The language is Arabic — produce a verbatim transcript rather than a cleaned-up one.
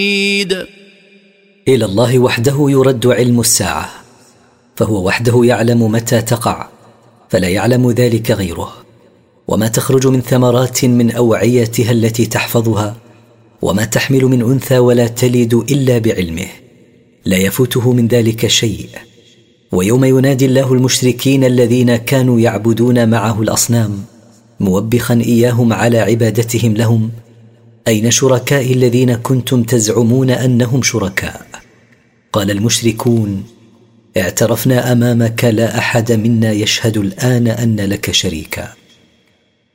إلى الله وحده يرد علم الساعة، فهو وحده يعلم متى تقع، فلا يعلم ذلك غيره. وما تخرج من ثمرات من أوعيتها التي تحفظها، وما تحمل من أنثى ولا تلد إلا بعلمه، لا يفوته من ذلك شيء. ويوم ينادي الله المشركين الذين كانوا يعبدون معه الأصنام موبخا إياهم على عبادتهم لهم: أين شركائي الذين كنتم تزعمون أنهم شركاء؟ قال المشركون: اعترفنا أمامك لا أحد منا يشهد الآن أن لك شريكا.